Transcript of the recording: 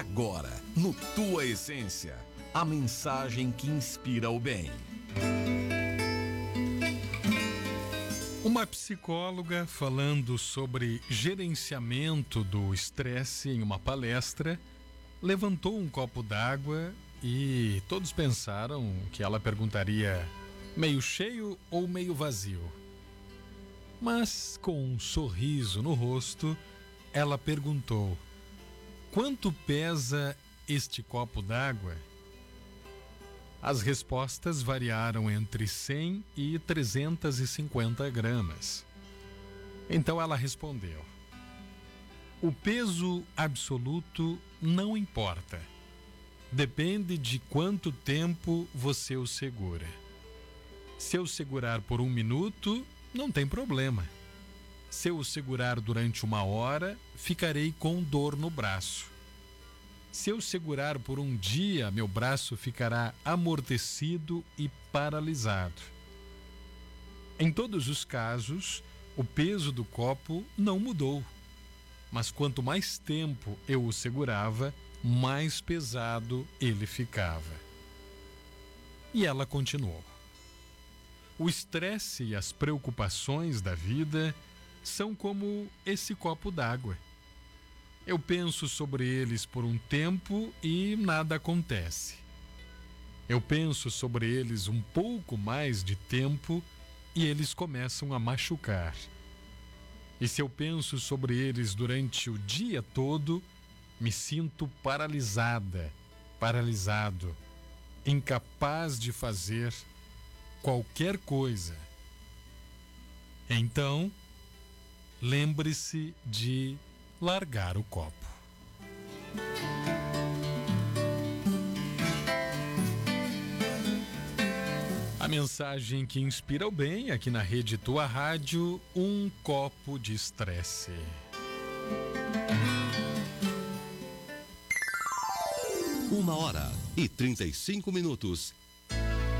Agora, no Tua Essência, a mensagem que inspira o bem. Uma psicóloga falando sobre gerenciamento do estresse em uma palestra levantou um copo d'água e todos pensaram que ela perguntaria meio cheio ou meio vazio. Mas com um sorriso no rosto, ela perguntou: quanto pesa este copo d'água? As respostas variaram entre 100 e 350 gramas. Então ela respondeu: o peso absoluto não importa. Depende de quanto tempo você o segura. Se eu segurar por 1 minuto, não tem problema. Se eu o segurar durante 1 hora, ficarei com dor no braço. Se eu segurar por 1 dia, meu braço ficará amortecido e paralisado. Em todos os casos, o peso do copo não mudou. Mas quanto mais tempo eu o segurava, mais pesado ele ficava. E ela continuou: o estresse e as preocupações da vida são como esse copo d'água. Eu penso sobre eles por um tempo e nada acontece. Eu penso sobre eles um pouco mais de tempo e eles começam a machucar. E se eu penso sobre eles durante o dia todo, me sinto paralisado, incapaz de fazer qualquer coisa. Então, lembre-se de largar o copo. A mensagem que inspira o bem aqui na Rede Tua Rádio, um copo de estresse. 1h35.